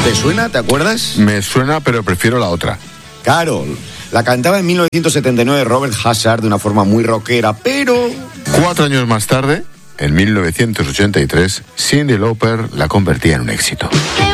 ¿Te suena? ¿Te acuerdas? Me suena, pero prefiero la otra. Claro, la cantaba en 1979 Robert Hazard de una forma muy rockera, pero... 4 años más tarde, en 1983, Cyndi Lauper la convertía en un éxito.